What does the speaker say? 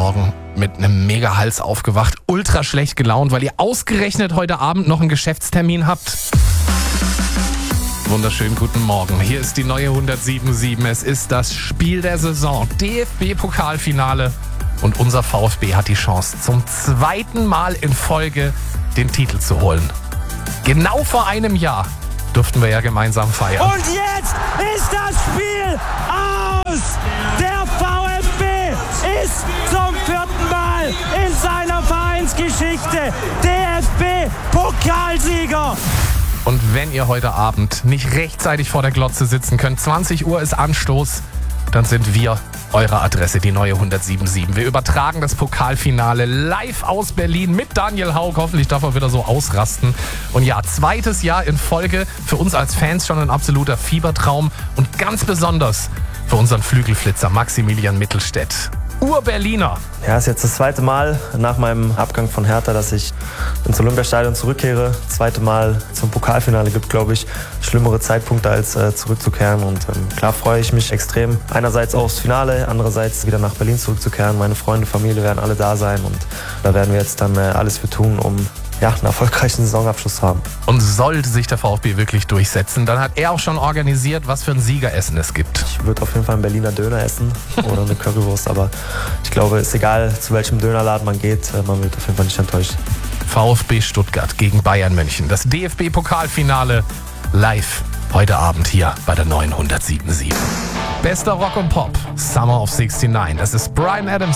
Morgen mit einem Mega-Hals aufgewacht, ultra schlecht gelaunt, weil ihr ausgerechnet heute Abend noch einen Geschäftstermin habt? Wunderschönen guten Morgen. Hier ist die neue 107.7. Es ist das Spiel der Saison, DFB-Pokalfinale. Und unser VfB hat die Chance, zum zweiten Mal in Folge den Titel zu holen. Genau vor einem Jahr durften wir ja gemeinsam feiern. Und jetzt ist das Spiel aus! Der VfB ist zum vierten Mal in seiner Vereinsgeschichte DFB-Pokalsieger. Und wenn ihr heute Abend nicht rechtzeitig vor der Glotze sitzen könnt, 20 Uhr ist Anstoß, dann sind wir eure Adresse, die neue 107.7. Wir übertragen das Pokalfinale live aus Berlin mit Daniel Hauck. Hoffentlich darf er wieder so ausrasten. Und ja, zweites Jahr in Folge, für uns als Fans schon ein absoluter Fiebertraum. Und ganz besonders für unseren Flügelflitzer Maximilian Mittelstädt. Ur-Berliner. Ja, ist jetzt das zweite Mal nach meinem Abgang von Hertha, dass ich ins Olympiastadion zurückkehre. Das zweite Mal zum Pokalfinale gibt, glaube ich, schlimmere Zeitpunkte als zurückzukehren. Und klar freue ich mich extrem. Einerseits aufs Finale, andererseits wieder nach Berlin zurückzukehren. Meine Freunde, Familie werden alle da sein und da werden wir jetzt dann alles für tun, um einen erfolgreichen Saisonabschluss zu haben. Und sollte sich der VfB wirklich durchsetzen, dann hat er auch schon organisiert, was für ein Siegeressen es gibt. Ich würde auf jeden Fall einen Berliner Döner essen oder eine Currywurst, aber ich glaube, es ist egal, zu welchem Dönerladen man geht, man wird auf jeden Fall nicht enttäuscht. VfB Stuttgart gegen Bayern München. Das DFB-Pokalfinale live heute Abend hier bei der neuen 107.7. Bester Rock und Pop, Summer of 69. Das ist Bryan Adams.